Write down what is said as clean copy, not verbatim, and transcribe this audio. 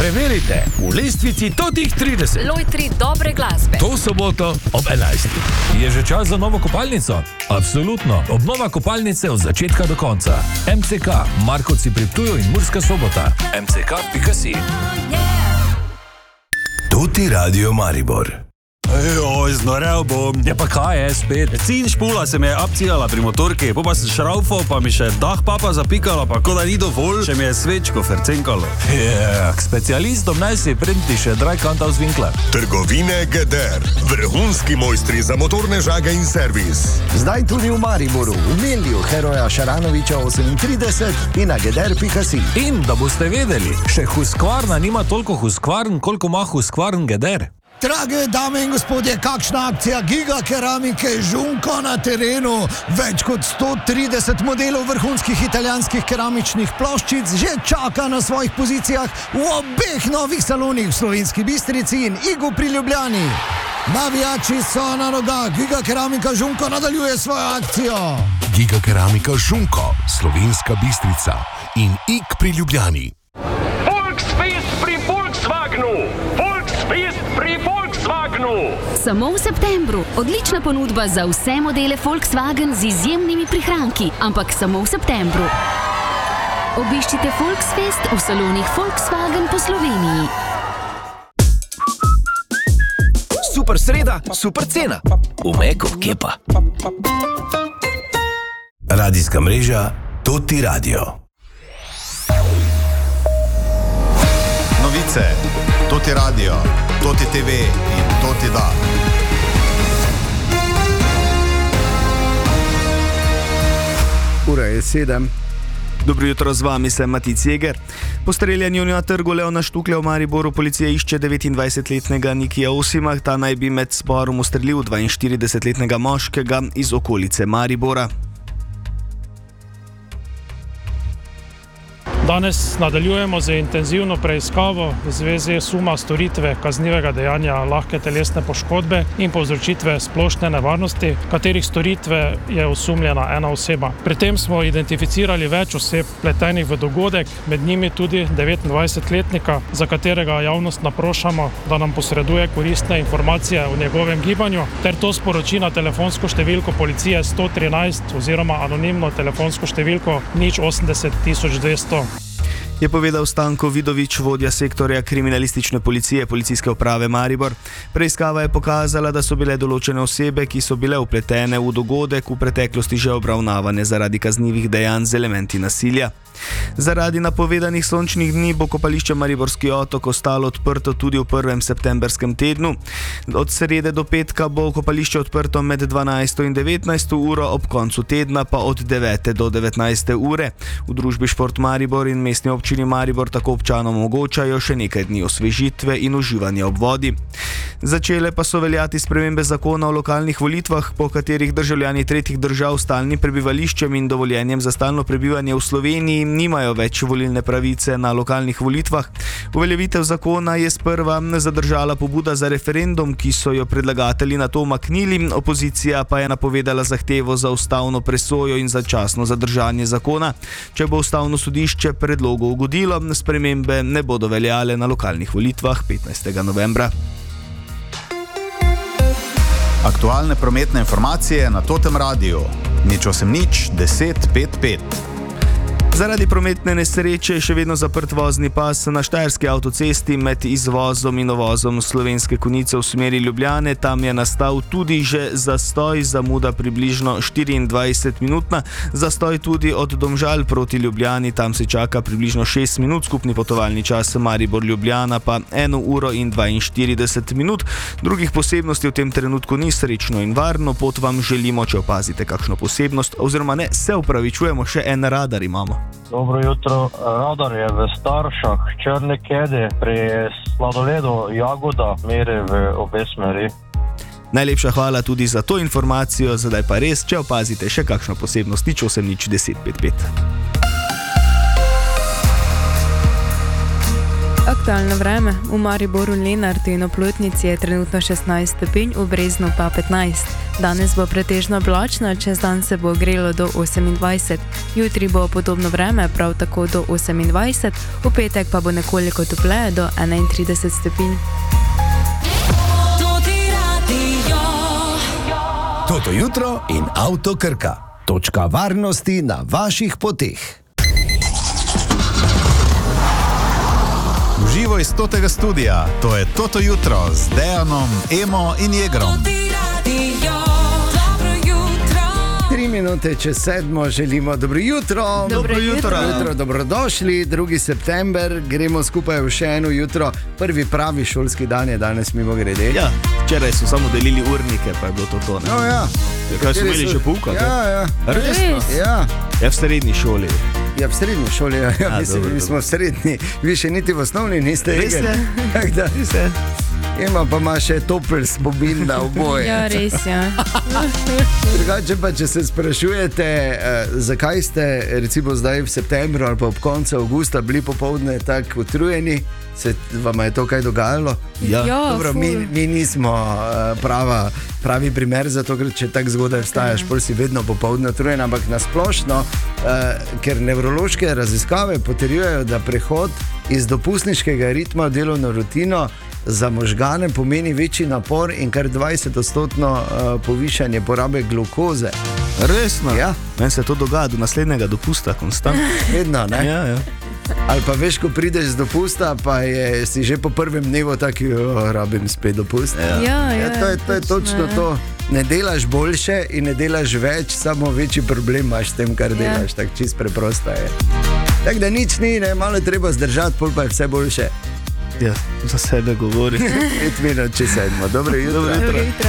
Preverite v lestvici totih 30. Lojtri dobre glasbe. To soboto ob 11. Je že čas za novo kopalnico? Absolutno. Obnova kopalnice od začetka do konca. MCK, Markovci pri Ptuju in Murska Sobota. mck.si. Tuti Radio Maribor. Oj, znorel bom. Ja pa kaj je spet? Cin špula se mi je abcijala pri motorki, pa sem šraufal, pa mi še dah papa zapikala, pa ko da ni dovolj, še mi je svečko fercenkalo. K specialistom naj si printi še Drajkanta z Vinkla. Trgovine GDR. Vrhunski mojstri za motorne žage in servis. Zdaj tudi v Mariboru, v Melju, Heroja Šaranoviča 38 in na GDR.si. In da boste vedeli, še Husqvarna nima toliko Husqvarn, koliko ima Husqvarn GDR. Drage dame in gospodje, kakšna akcija Giga keramike Žunko na terenu. Več kot 130 modelov vrhunskih italijanskih keramičnih ploščic že čaka na svojih pozicijah v obeh novih salonih v Slovenski Bistrici in Igu pri Ljubljani. Navijači so na nogah, Giga keramika Žunko nadaljuje svojo akcijo. Giga keramika Žunko, Slovenska Bistrica in Ig pri Ljubljani. Volksfest pri Volkswagenu! Volksfest pri Volkswagenu! Samo v septembru. Odlična ponudba za vse modele Volkswagen z izjemnimi prihranki, ampak samo v septembru. Obiščite Volksfest v salonih Volkswagen po Sloveniji. Super sreda, super cena. V Meku kepa. Radijska mreža Tuti Radio. Novice, Tuti Radio, Tuti TV in Tuti Da. Ura je 7. Dobro jutro, z vami sem Matic Jeger. Po streljanju na trgu Leona Štuklja v Mariboru policija išče 29-letnega Nikija Osima. Ta naj bi med sporom ustrelil 42-letnega moškega iz okolice Maribora. Danes nadaljujemo z intenzivno preiskavo v zvezi suma storitve kaznivega dejanja lahke telesne poškodbe in povzročitve splošne nevarnosti, katerih storitve je osumljena ena oseba. Pri tem smo identificirali več oseb vpletenih v dogodek, med njimi tudi 29-letnika, za katerega javnost naprošamo, da nam posreduje koristne informacije o njegovem gibanju, ter to sporoči na telefonsko številko policije 113 oziroma anonimno telefonsko številko 080 200. Je povedal Stanko Vidovič, vodja sektorja kriminalistične policije Policijske uprave Maribor. Preiskava je pokazala, da so bile določene osebe, ki so bile vpletene v dogodek, v preteklosti že obravnavane zaradi kaznivih dejanj z elementi nasilja. Zaradi napovedanih sončnih dni bo kopališče Mariborski otok ostalo odprto tudi v prvem septembrskem tednu. Od srede do petka bo kopališče odprto med 12 in 19 uro, ob koncu tedna pa od 9 do 19 ure. V družbi Šport Maribor in mestni občini Maribor tako občanom omogočajo še nekaj dni osvežitve in uživanja ob vodi. Začele pa so veljati spremembe zakona o lokalnih volitvah, po katerih državljani tretjih držav s stalnim prebivališčem in dovoljenjem za stalno prebivanje v Sloveniji nimajo več volilne pravice na lokalnih volitvah. Uveljavitev zakona je sprva zadržala pobuda za referendum, ki so jo predlagatelji nato umaknili, opozicija pa je napovedala zahtevo za ustavno presojo in začasno zadržanje zakona. Če bo ustavno sodišče predlogu ugodilo, spremembe ne bodo veljale na lokalnih volitvah 15. novembra. Aktualne prometne informacije na Totem Radiu. 080 10 55. Zaradi prometne nesreče je še vedno zaprt vozni pas na Štajerski avtocesti med izvozom in uvozom Slovenske Konjice v smeri Ljubljane. Tam je nastal tudi že zastoj, zamuda približno 24-minutna. Zastoj tudi od Domžal proti Ljubljani, tam se čaka približno 6 minut, skupni potovalni čas Maribor-Ljubljana pa 1 uro in 42 minut. Drugih posebnosti v tem trenutku ni. Srečno in varno pot vam želimo. Če opazite kakšno posebnost, oziroma ne, se upravičujemo, še en radar imamo. Dobro jutro, radar je v Staršah, Črne Kede, pri sladoledu Jagoda, meri v obe smeri. Najlepša hvala tudi za to informacijo, zdaj pa res, če opazite še kakšno posebnost, 080 10 55. Aktualno vreme v Mariboru, Lenartu in Oplotnici je trenutno 16 stopinj, v Breznu pa 15. Danes bo pretežno oblačno, čez dan se bo ogrelo do 28. Jutri bo podobno vreme, prav tako do 28, v petek pa bo nekoliko topleje do 31 stopinj. Toto jutro in Avto Krka. Točka varnosti na vaših poteh. Uživo iz Totega studia, to je Toto jutro z Dejanom, Emo in Jegrom. 3 minute čez 7 želimo dobro jutro. Dobro jutro. Dobrodošli, 2. september, gremo skupaj v še eno jutro. Prvi pravi šolski dan je danes mimo grede. Ja, včeraj so samo delili urnike, pa je bilo to. Ne? No, ja. Kaj so imeli še pouka? Ja. Resno? Ja. Ja, v srednji šoli. Ja, v srednji šoli, ja. Mi smo v srednji, vi še niti v osnovni niste. Res je? Res je. Ema pa ima še topel spomin na oboje. Ja, res je. Drugače pa, če se sprašujete, zakaj ste recimo zdaj v septembru ali pa ob koncu avgusta bili popoldne tako utrujeni, se vam je to kaj dogajalo? Ja, dobro, mi nismo pravi primer za to, ker če tako zgodaj vstajaš, pol si vedno popoldne utrujen, ampak nasplošno, ker nevrološke raziskave potrjujejo, da prehod iz dopustniškega ritma v delovno rutino za možgane pomeni večji napor in kar 20% povišanje porabe glukoze. Resno? Ja. Meni se to dogaja do naslednjega dopusta, konstantno. Vedno, ne? Ja. Ali pa veš, ko prideš z dopusta, pa si že po prvem dnevu taki, rabim spet dopust. Ja, to je točno to. Ne delaš boljše in ne delaš več, samo večji problem imaš s tem, kar delaš. Tako čist preprosto je. Tako da nič ni, ne? Malo treba zdržati, pol pa je vse boljše. Ja, za sebe govori. 5 minut čez 7. Dobro jutro.